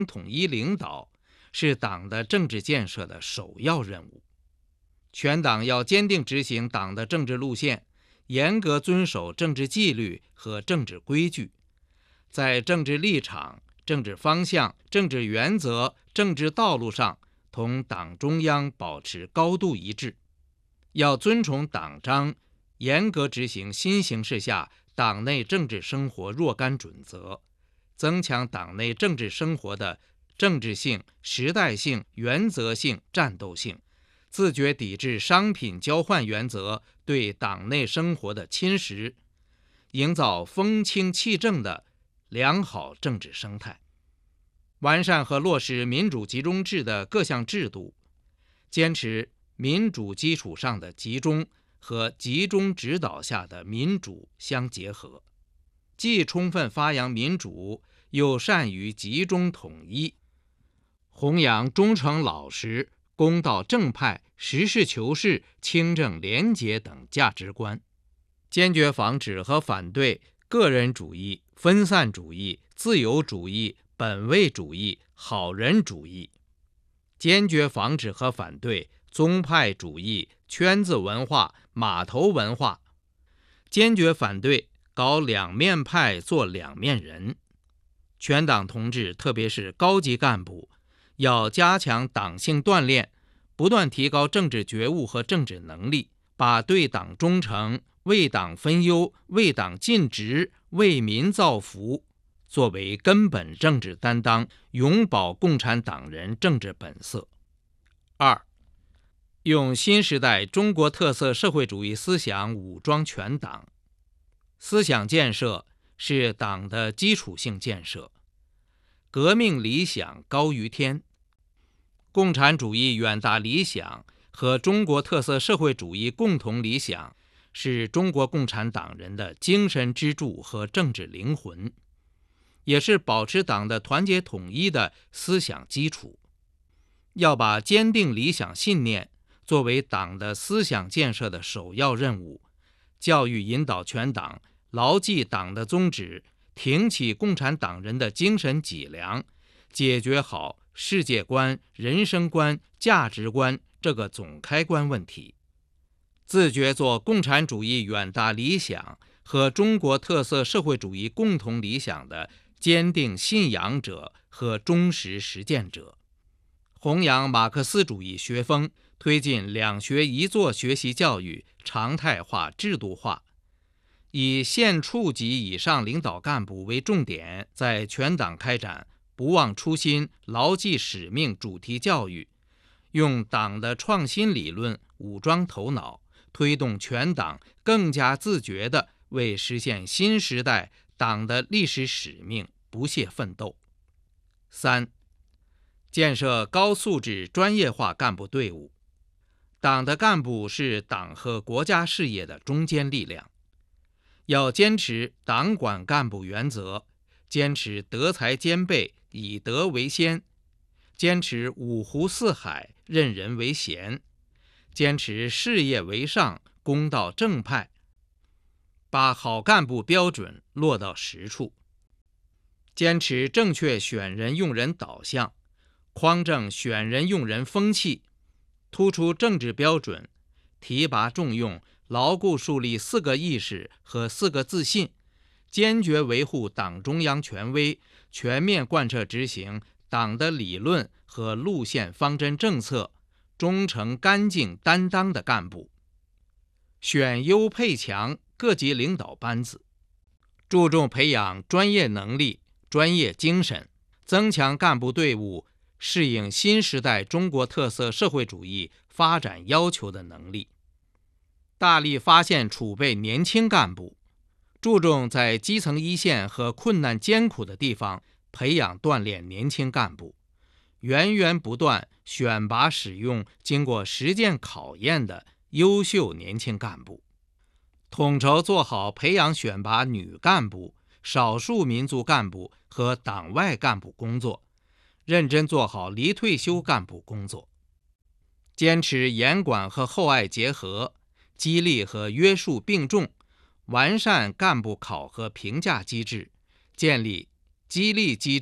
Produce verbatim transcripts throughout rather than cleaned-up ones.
统一领导是党的政治建设的首要任务。全党要坚定执行党的政治路线，严格遵守政治纪律和政治规矩，在政治立场、政治方向、政治原则、政治道路上同党中央保持高度一致，要遵从党章，严格执行新形势下党内政治生活若干准则，增强党内政治生活的政治性、时代性、原则性、战斗性，自觉抵制商品交换原则对党内生活的侵蚀，营造风清气正的良好政治生态，完善和落实民主集中制的各项制度，坚持民主基础上的集中和集中指导下的民主相结合，既充分发扬民主，又善于集中统一，弘扬忠诚老实、公道正派、实事求是、清正廉洁等价值观，坚决防止和反对个人主义、分散主义、自由主义、本位主义、好人主义，坚决防止和反对宗派主义、圈子文化、码头文化，坚决反对搞两面派做两面人。全党同志，特别是高级干部，要加强党性锻炼，不断提高政治觉悟和政治能力，把对党忠诚、为党分忧、为党尽职、为民造福作为根本政治担当，永葆共产党人政治本色。二、用新时代中国特色社会主义思想武装全党。思想建设是党的基础性建设，革命理想高于天，共产主义远大理想和中国特色社会主义共同理想是中国共产党人的精神支柱和政治灵魂，也是保持党的团结统一的思想基础。要把坚定理想信念作为党的思想建设的首要任务，教育引导全党牢记党的宗旨，挺起共产党人的精神脊梁，解决好世界观、人生观、价值观这个总开关问题，自觉做共产主义远大理想和中国特色社会主义共同理想的坚定信仰者和忠实实践者，弘扬马克思主义学风，推进两学一做学习教育常态化、制度化，以县处级以上领导干部为重点，在全党开展不忘初心、牢记使命主题教育，用党的创新理论武装头脑，推动全党更加自觉地为实现新时代党的历史使命不懈奋斗。三、建设高素质专业化干部队伍。党的干部是党和国家事业的中坚力量，要坚持党管干部原则，坚持德才兼备、以德为先，坚持五湖四海、任人为贤，坚持事业为上、公道正派，把好干部标准落到实处，坚持正确选人用人导向，匡正选人用人风气，突出政治标准，提拔重用，牢固树立四个意识和四个自信，坚决维护党中央权威，全面贯彻执行党的理论和路线方针政策，忠诚干净担当的干部，选优配强各级领导班子，注重培养专业能力、专业精神，增强干部队伍适应新时代中国特色社会主义发展要求的能力，大力发现储备年轻干部，注重在基层一线和困难艰苦的地方培养锻炼年轻干部，源源不断选拔使用经过实践考验的优秀年轻干部，统筹做好培养选拔女干部、少数民族干部和党外干部工作，认真做好离退休干部工作，坚持严管和厚爱结合，激励和约束并重，完善干部考核评价机制，建立激励机制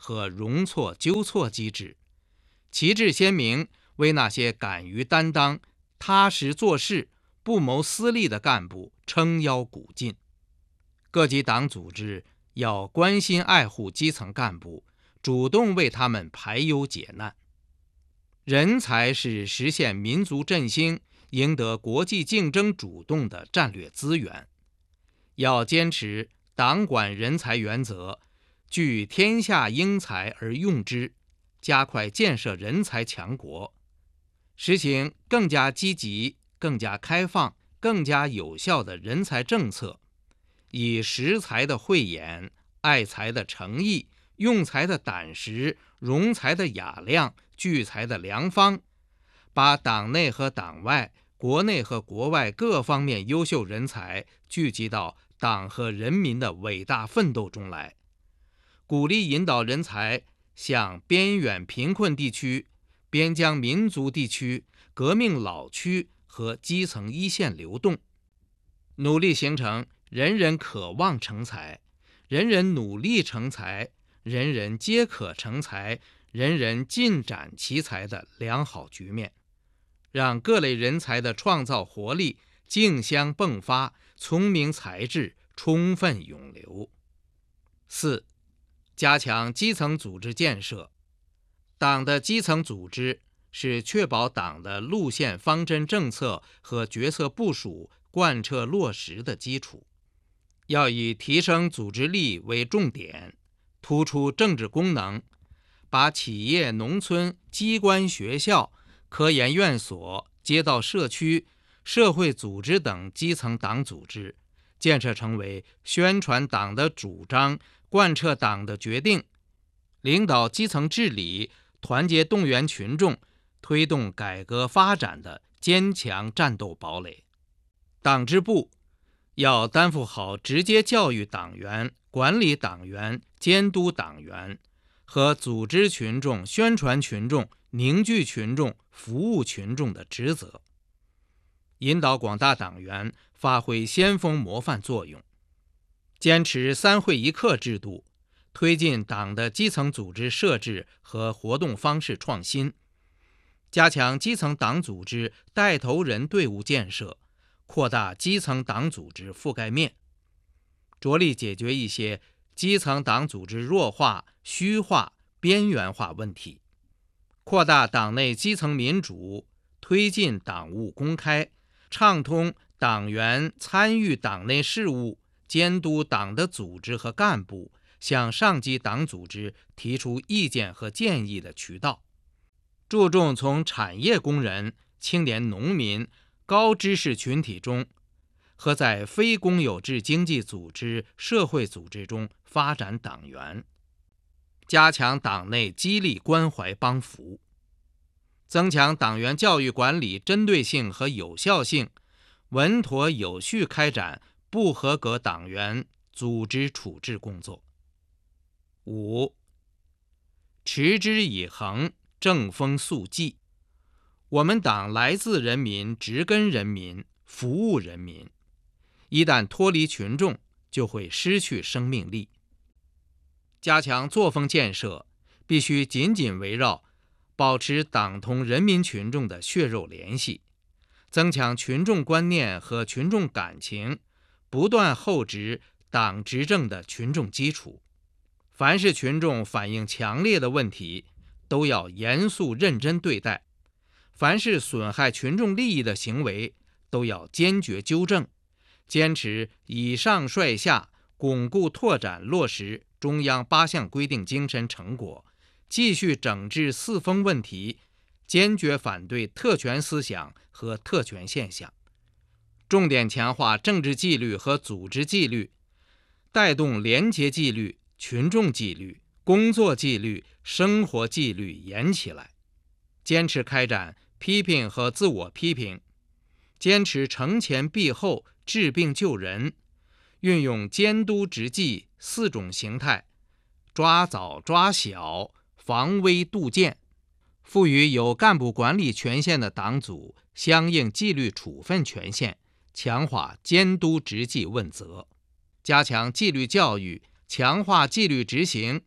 和容错纠错机制，旗帜鲜明，为那些敢于担当、踏实做事、不谋私利的干部撑腰鼓劲。各级党组织要关心爱护基层干部，主动为他们排忧解难。人才是实现民族振兴、赢得国际竞争主动的战略资源。要坚持党管人才原则，聚天下英才而用之，加快建设人才强国，实行更加积极、更加开放、更加有效的人才政策，以识才的慧眼、爱才的诚意、用才的胆识、容才的雅量、聚才的良方，把党内和党外、国内和国外各方面优秀人才聚集到党和人民的伟大奋斗中来，鼓励引导人才向边远贫困地区、边疆民族地区、革命老区和基层一线流动，努力形成人人渴望成才、人人努力成才、人人皆可成才、人人尽展其才的良好局面，让各类人才的创造活力竞相迸发，聪明才智充分涌流。四、加强基层组织建设。党的基层组织是确保党的路线方针政策和决策部署贯彻落实的基础。要以提升组织力为重点，突出政治功能，把企业、农村、机关、学校、科研院所、街道社区、社会组织等基层党组织建设成为宣传党的主张、贯彻党的决定、领导基层治理、团结动员群众、推动改革发展的坚强战斗堡垒。党支部要担负好直接教育党员、管理党员、监督党员和组织群众、宣传群众、凝聚群众、服务群众的职责，引导广大党员发挥先锋模范作用，坚持三会一课制度，推进党的基层组织设置和活动方式创新，加强基层党组织带头人队伍建设，扩大基层党组织覆盖面，着力解决一些基层党组织弱化、虚化、边缘化问题，扩大党内基层民主，推进党务公开，畅通党员参与党内事务、监督党的组织和干部，向上级党组织提出意见和建议的渠道，注重从产业工人、青年农民、高知识群体中和在非公有制经济组织、社会组织中发展党员，加强党内激励关怀帮扶，增强党员教育管理针对性和有效性，稳妥有序开展不合格党员组织处置工作。五、持之以恒，正风肃纪。我们党来自人民，植根人民，服务人民，一旦脱离群众，就会失去生命力。加强作风建设，必须紧紧围绕保持党同人民群众的血肉联系，增强群众观念和群众感情，不断厚植党执政的群众基础。凡是群众反映强烈的问题，都要严肃认真对待；凡是损害群众利益的行为，都要坚决纠正。坚持以上率下，巩固拓展落实中央八项规定精神成果，继续整治四风问题，坚决反对特权思想和特权现象，重点强化政治纪律和组织纪律，带动廉洁纪律、群众纪律、工作纪律、生活纪律严起来，坚持开展批评和自我批评，坚持惩前毖后、治病救人，运用监督执纪四种形态，抓早抓小，防微杜渐，赋予有干部管理权限的党组相应纪律处分权限，强化监督执纪问责，加强纪律教育，强化纪律执行，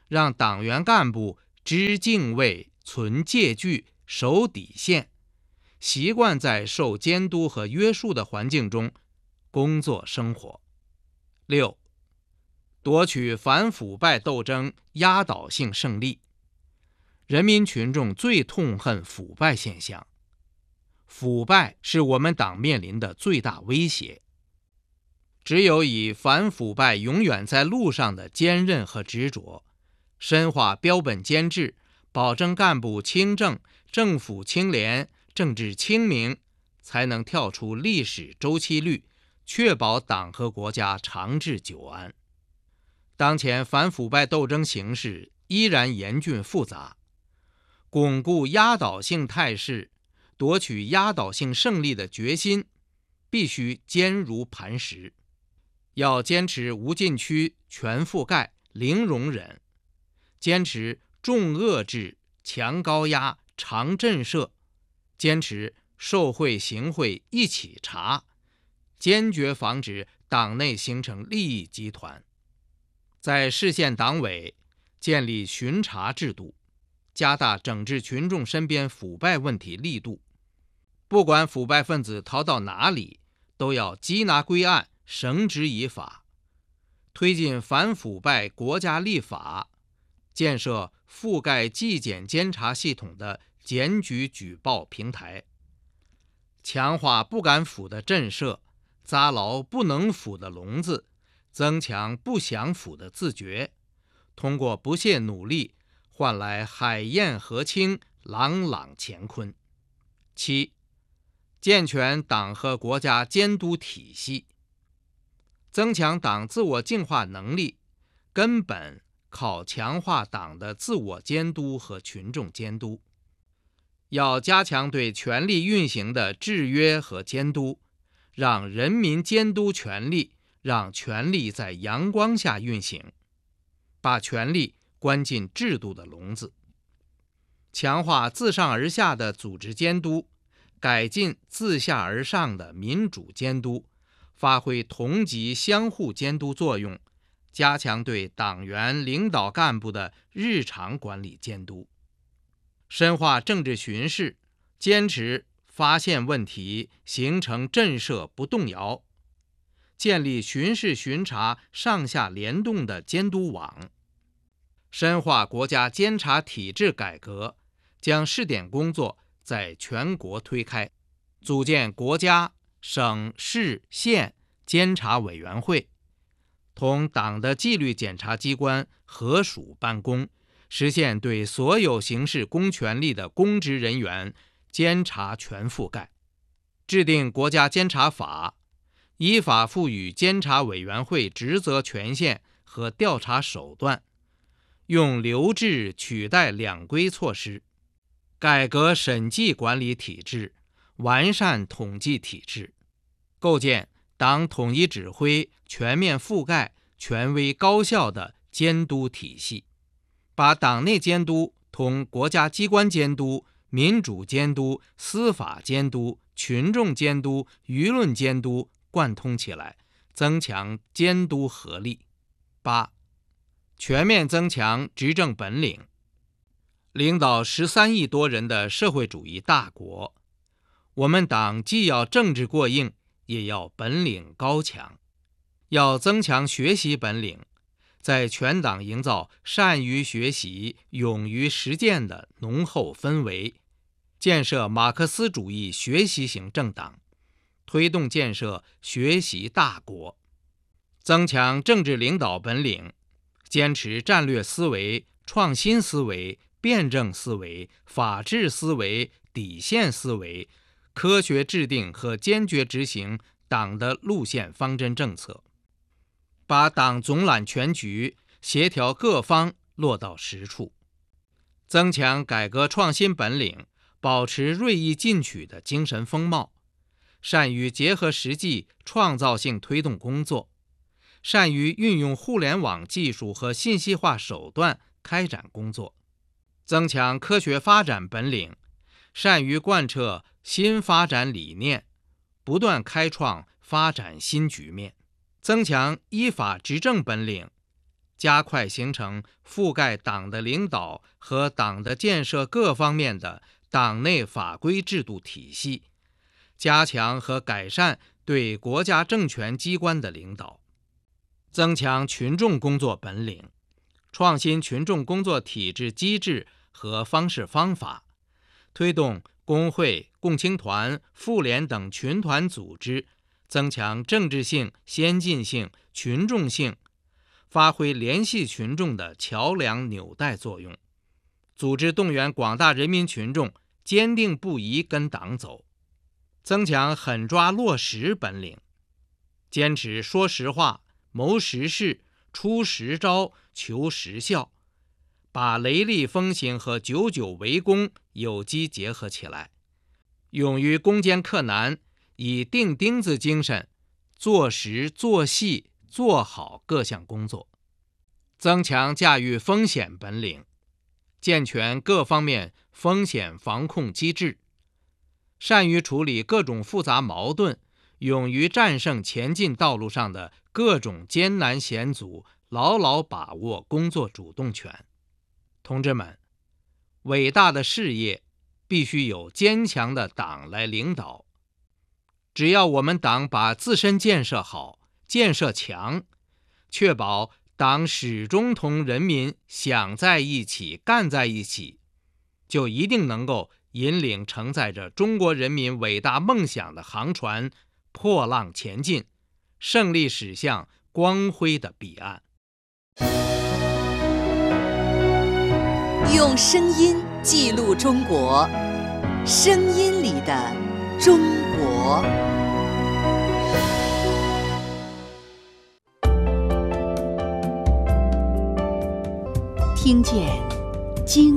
让党员干部知敬畏、存戒惧、守底线，习惯在受监督和约束的环境中工作生活。六、夺取反腐败斗争压倒性胜利。人民群众最痛恨腐败现象，腐败是我们党面临的最大威胁。只有以反腐败永远在路上的坚韧和执着，深化标本兼治，保证干部清正、政府清廉、政治清明，才能跳出历史周期率，确保党和国家长治久安。当前反腐败斗争形势依然严峻复杂，巩固压倒性态势、夺取压倒性胜利的决心必须坚如磐石。要坚持无禁区、全覆盖、零容忍，坚持重遏制、强高压、长震慑，坚持受贿行贿一起查，坚决防止党内形成利益集团。在市县党委建立巡查制度，加大整治群众身边腐败问题力度。不管腐败分子逃到哪里，都要缉拿归案，绳之以法。推进反腐败国家立法，建设覆盖纪检监察系统的检举举报平台，强化不敢腐的震慑，扎牢不能腐的笼子，增强不想腐的自觉，通过不懈努力换来海晏河清、朗朗乾坤。七、健全党和国家监督体系。增强党自我净化能力，根本靠强化党的自我监督和群众监督。要加强对权力运行的制约和监督，让人民监督权力，让权力在阳光下运行，把权力关进制度的笼子。强化自上而下的组织监督，改进自下而上的民主监督，发挥同级相互监督作用，加强对党员领导干部的日常管理监督。深化政治巡视，坚持发现问题，形成震慑不动摇，建立巡视巡查上下联动的监督网。深化国家监察体制改革，将试点工作在全国推开，组建国家、省、市、县监察委员会，同党的纪律检察机关合署办公，实现对所有行使公权力的公职人员监察全覆盖。制定国家监察法，依法赋予监察委员会职责权限和调查手段，用留置取代两规措施，改革审计管理体制，完善统计体制，构建党统一指挥、全面覆盖、权威高效的监督体系，把党内监督同国家机关监督、民主监督、司法监督、群众监督、舆论监督贯通起来，增强监督合力。八、全面增强执政本领。领导十三亿多人的社会主义大国，我们党既要政治过硬，也要本领高强，要增强学习本领，在全党营造善于学习、勇于实践的浓厚氛围，建设马克思主义学习型政党，推动建设学习大国。增强政治领导本领，坚持战略思维、创新思维、辩证思维、法治思维、底线思维，科学制定和坚决执行党的路线方针政策，把党总揽全局、协调各方落到实处。增强改革创新本领，保持锐意进取的精神风貌，善于结合实际创造性推动工作，善于运用互联网技术和信息化手段开展工作。增强科学发展本领，善于贯彻新发展理念，不断开创发展新局面。增强依法执政本领， 加快形成覆盖党的领导和党的建设各方面的党内法规制度体系，加强和改善对国家政权机关的领导，增强群众工作本领，创新群众工作体制机制和方式方法，推动工会、共青团、妇联等群团组织增强政治性、先进性、群众性，发挥联系群众的桥梁纽带作用，组织动员广大人民群众坚定不移跟党走，增强狠抓落实本领，坚持说实话、谋实事、出实招、求实效，把雷厉风行和久久为功有机结合起来，勇于攻坚克难，以钉钉子精神做实做细做好各项工作，增强驾驭风险本领，健全各方面风险防控机制，善于处理各种复杂矛盾，勇于战胜前进道路上的各种艰难险阻，牢牢把握工作主动权。同志们，伟大的事业必须有坚强的党来领导。只要我们党把自身建设好、建设强，确保党始终同人民想在一起、干在一起，就一定能够引领承载着中国人民伟大梦想的航船破浪前进，胜利驶向光辉的彼岸。 用声音记录中国，声音里的中国。听见经